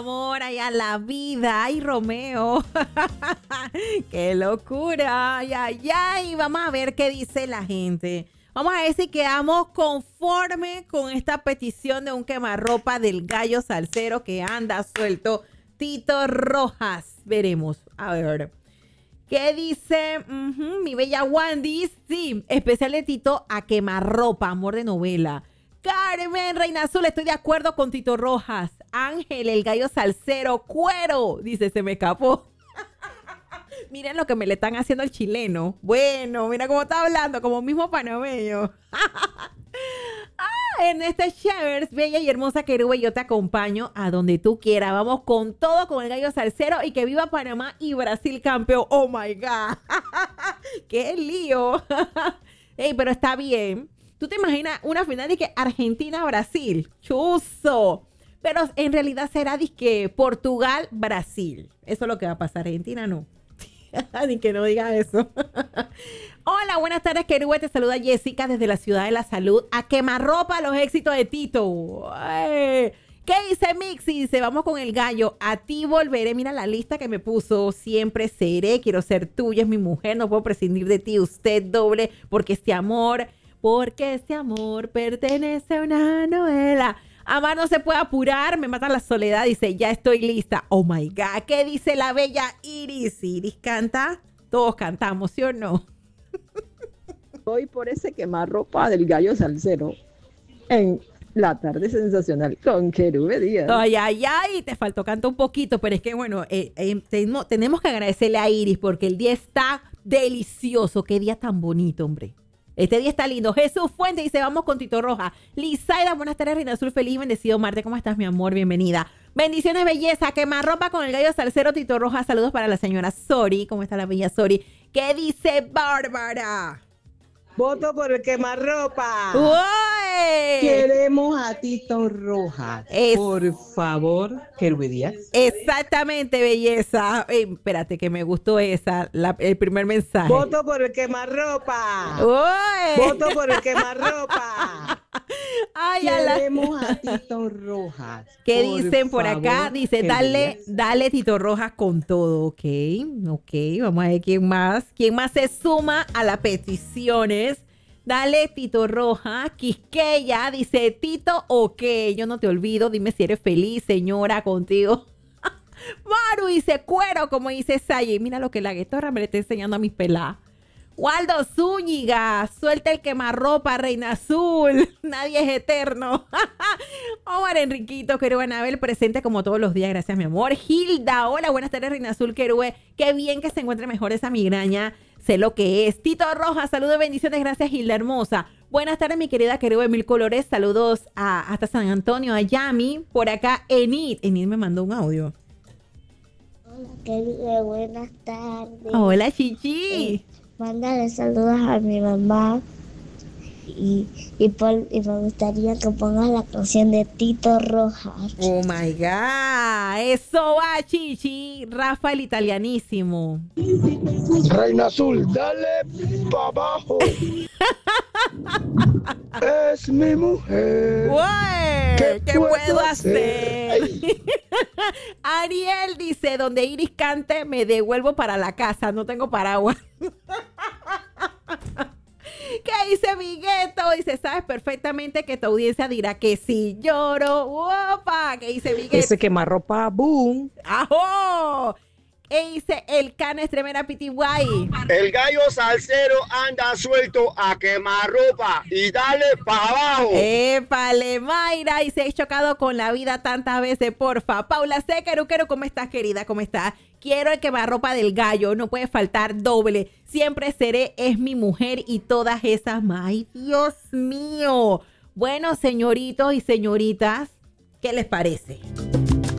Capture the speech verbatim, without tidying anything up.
amor, ay, a la vida, ay, Romeo. ¡Qué locura! Ay, ay, ay, vamos a ver qué dice la gente. Vamos a ver si quedamos conforme con esta petición de un quemarropa del gallo salsero que anda suelto, Tito Rojas. Veremos, a ver. ¿Qué dice uh-huh, mi bella Wandy? Sí, especial de Tito a quemarropa, amor de novela. Carmen Reina Azul, estoy de acuerdo con Tito Rojas. Ángel, el gallo salsero, cuero. Dice, se me escapó. Miren lo que me le están haciendo al chileno. Bueno, mira cómo está hablando, como mismo panameño. Ah, en este Chevers, bella y hermosa querube, yo te acompaño a donde tú quieras. Vamos con todo, con el gallo salsero y que viva Panamá y Brasil campeón. Oh my God. ¡Qué lío! Ey, pero está bien. ¿Tú te imaginas una final de que Argentina-Brasil? ¡Chuzo! Pero en realidad será de que Portugal-Brasil. Eso es lo que va a pasar. Argentina no. Ni que no diga eso. Hola, buenas tardes, querube. Te saluda Jessica desde la Ciudad de la Salud. A quemarropa los éxitos de Tito. Ay. ¿Qué dice Mixi? Dice, vamos con el gallo. A ti volveré. Mira la lista que me puso. Siempre seré. Quiero ser tuya. Es mi mujer. No puedo prescindir de ti. Usted doble. Porque este amor... Porque este amor pertenece a una novela. Amar no se puede apurar, me mata la soledad. Dice, ya estoy lista. Oh my God, ¿qué dice la bella Iris? Iris canta, todos cantamos, ¿sí o no? Voy por ese quemarropa del gallo salsero en la tarde sensacional con Querube Díaz. Ay, ay, ay, te faltó cantar un poquito, pero es que bueno, eh, eh, tenemos, tenemos que agradecerle a Iris porque el día está delicioso. Qué día tan bonito, hombre. Este día está lindo. Jesús Fuente dice, vamos con Tito Roja. Lizaida, buenas tardes, Reina Azul, feliz y bendecido Marte. ¿Cómo estás, mi amor? Bienvenida. Bendiciones, belleza. Quemarropa con el gallo salsero Tito Roja. Saludos para la señora Sori. ¿Cómo está la bella Sori? ¿Qué dice Bárbara? Voto por el quemarropa. ¡Uy! Queremos a Tito Rojas. Es... Por favor, Querube Díaz. Exactamente, belleza. Ey, espérate, que me gustó esa, la, el primer mensaje. Voto por el quemarropa. ¡Uy! Voto por el quemarropa. Ay, Queremos a, la... a Tito Rojas. ¿Qué por dicen por favor, acá? Dice, dale, dale Tito Rojas con todo. Ok, ok. Vamos a ver quién más. ¿Quién más se suma a las peticiones? Dale Tito Rojas. Quisqueya dice, Tito, ok. Yo no te olvido. Dime si eres feliz, señora, contigo. Maru dice, cuero, como dice Saye. Mira lo que la guetorra me le está enseñando a mis peladas. Waldo Zúñiga, suelta el quemarropa, Reina Azul. Nadie es eterno. Omar Enriquito, Querube Anabel, presente como todos los días. Gracias, mi amor. Hilda, hola, buenas tardes, Reina Azul, Querube. Qué bien que se encuentre mejor esa migraña. Sé lo que es. Tito Rojas, saludos, bendiciones. Gracias, Hilda hermosa. Buenas tardes, mi querida Querube Mil Colores. Saludos a, hasta San Antonio, a Yami. Por acá, Enid. Enid me mandó un audio. Hola, Querube, buenas tardes. Hola, Chichi. Eh, Mándale saludos a mi mamá y, y, por, y me gustaría que pongas la canción de Tito Rojas. Oh my God, eso va, Chichi. Rafa el italianísimo. Reina Azul, dale para abajo. Es mi mujer. Ué, ¿Qué, ¿Qué puedo, puedo hacer? hacer? Ariel dice, donde Iris cante, me devuelvo para la casa. No tengo paraguas. ¿Qué dice Migueto? Dice, sabes perfectamente que tu audiencia dirá que sí lloro. ¡Opa! ¿Qué dice Migueto? Ese quemarropa, boom. ¡Ajo! ¿Qué dice el Cana Estremera Pitiguay? El gallo salsero anda suelto a quemarropa y dale para abajo. ¡Épale, Mayra! Y se ha chocado con la vida tantas veces, porfa. Paula C. Queruquero, ¿cómo estás, querida? ¿Cómo estás? Quiero el quemarropa del gallo, no puede faltar doble. Siempre seré, es mi mujer y todas esas más. ¡Ay, Dios mío! Bueno, señoritos y señoritas, ¿qué les parece?